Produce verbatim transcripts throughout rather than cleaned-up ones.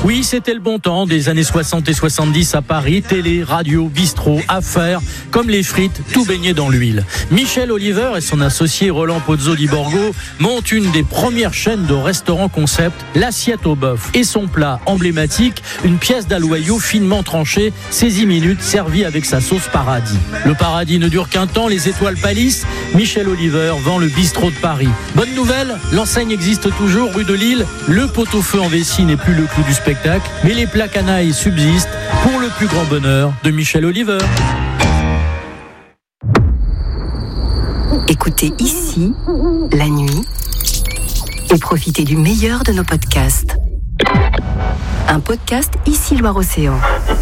Oui, c'était le bon temps des années soixante et soixante-dix à Paris. Télé, radio, bistrot, affaires, comme les frites, tout baigné dans l'huile. Michel Oliver et son associé Roland Pozzo di Borgo montent une des premières chaînes de restaurants concept, l'assiette au bœuf. Et son plat emblématique, une pièce d'aloyau finement tranchée, seize minutes, servie avec sa sauce paradis. Le paradis ne dure qu'un temps, les étoiles pâlissent. Michel Oliver vend le bistrot de Paris. Bonne nouvelle, l'enseigne existe toujours rue de Lille. Le pot-au-feu en vessie n'est plus le clou du spectacle, mais les plats canailles subsistent pour le plus grand bonheur de Michel Oliver. Écoutez ici, la nuit, et profitez du meilleur de nos podcasts. Un podcast Ici Loire-Océan.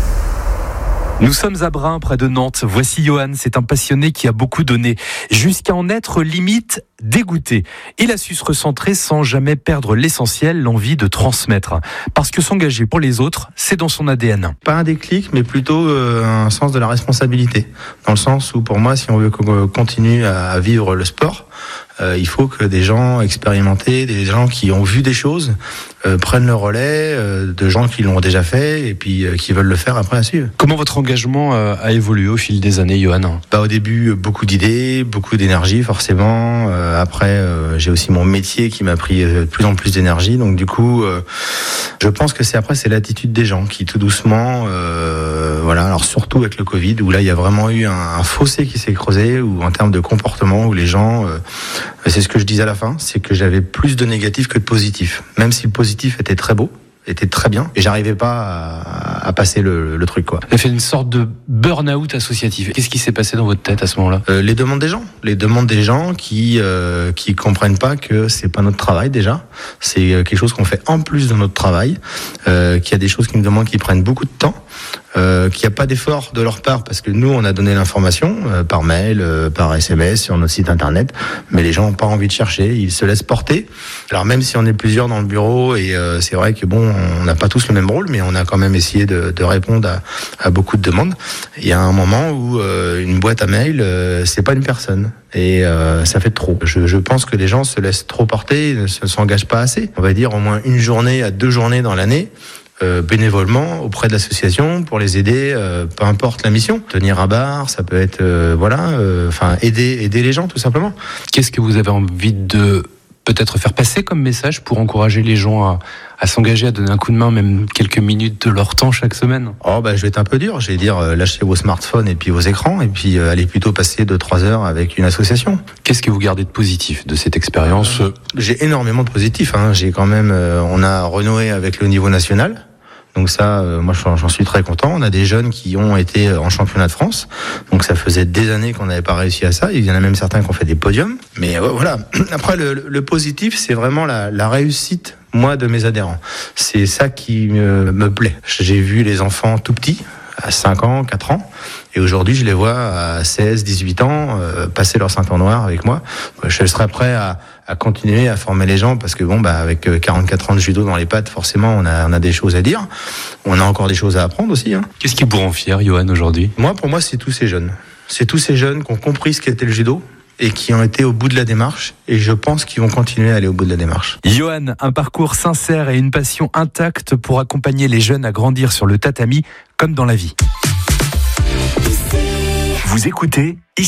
Nous sommes à Brin, près de Nantes. Voici Johan, c'est un passionné qui a beaucoup donné, jusqu'à en être limite dégoûté. Il a su se recentrer sans jamais perdre l'essentiel, l'envie de transmettre. Parce que s'engager pour les autres, c'est dans son A D N. Pas un déclic, mais plutôt euh, un sens de la responsabilité. Dans le sens où, pour moi, si on veut continuer à vivre le sport, Euh, il faut que des gens expérimentés, des gens qui ont vu des choses, euh, prennent le relais, euh, de gens qui l'ont déjà fait et puis euh, qui veulent le faire après à suivre. Comment votre engagement euh, a évolué au fil des années, Johan ? Bah, au début, beaucoup d'idées, beaucoup d'énergie forcément. Euh, après, euh, j'ai aussi mon métier qui m'a pris de plus en plus d'énergie. Donc du coup, euh, je pense que c'est après c'est l'attitude des gens qui tout doucement, euh, voilà. Alors surtout avec le Covid où là il y a vraiment eu un, un fossé qui s'est creusé, ou en termes de comportement où les gens euh, c'est ce que je disais à la fin, c'est que j'avais plus de négatifs que de positifs. Même si le positif était très beau, était très bien, et j'arrivais pas à, à passer le, le truc, quoi. Vous avez fait une sorte de burn-out associatif. Qu'est-ce qui s'est passé dans votre tête à ce moment-là ? euh, Les demandes des gens, les demandes des gens qui euh, qui comprennent pas que c'est pas notre travail déjà, c'est quelque chose qu'on fait en plus de notre travail, euh, qu'il y a des choses qui me demandent qui prennent beaucoup de temps. Euh, qu'il n'y a pas d'effort de leur part parce que nous on a donné l'information euh, par mail, euh, par S M S, sur notre site internet, mais les gens n'ont pas envie de chercher, ils se laissent porter. Alors même si on est plusieurs dans le bureau et euh, c'est vrai que bon, on n'a pas tous le même rôle, mais on a quand même essayé de, de répondre à, à beaucoup de demandes. Il y a un moment où euh, une boîte à mail, euh, c'est pas une personne. Et euh, ça fait trop. Je, je pense que les gens se laissent trop porter, ne s'engagent pas assez. On va dire au moins une journée à deux journées dans l'année. Euh, bénévolement auprès de l'association pour les aider, euh, peu importe la mission, tenir à barre, ça peut être euh, voilà, enfin euh, aider aider les gens tout simplement. Qu'est-ce que vous avez envie de peut-être faire passer comme message pour encourager les gens à, à s'engager, à donner un coup de main, même quelques minutes de leur temps chaque semaine ? Oh bah je vais être un peu dur, je vais dire euh, lâchez vos smartphones et puis vos écrans et puis euh, allez plutôt passer deux trois heures avec une association. Qu'est-ce que vous gardez de positif de cette expérience ? euh, J'ai énormément de positif, hein. J'ai quand même, euh, on a renoué avec le niveau national. Donc ça, euh, moi j'en suis très content. On a des jeunes qui ont été en championnat de France. Donc ça faisait des années qu'on n'avait pas réussi à ça. Il y en a même certains qui ont fait des podiums. Mais euh, voilà. Après, le, le positif, c'est vraiment la, la réussite, moi, de mes adhérents. C'est ça qui me, me plaît. J'ai vu les enfants tout petits, à cinq ans, quatre ans. Et aujourd'hui, je les vois à seize, dix-huit ans, euh, passer leur ceinture noire avec moi. Je serais prêt à, à continuer à former les gens parce que bon, bah, avec quarante-quatre ans de judo dans les pattes, forcément, on a, on a des choses à dire. On a encore des choses à apprendre aussi, hein. Qu'est-ce qui vous rend fier, Johan, aujourd'hui ? Moi, pour moi, c'est tous ces jeunes. C'est tous ces jeunes qui ont compris ce qu'était le judo et qui ont été au bout de la démarche. Et je pense qu'ils vont continuer à aller au bout de la démarche. Johan, un parcours sincère et une passion intacte pour accompagner les jeunes à grandir sur le tatami, comme dans la vie. Vous écoutez